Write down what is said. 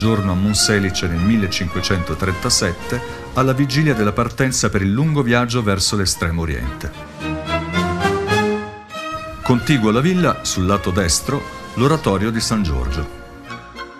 giorno a Monselice nel 1537, alla vigilia della partenza per il lungo viaggio verso l'Estremo Oriente. Contiguo alla villa, sul lato destro, l'oratorio di San Giorgio.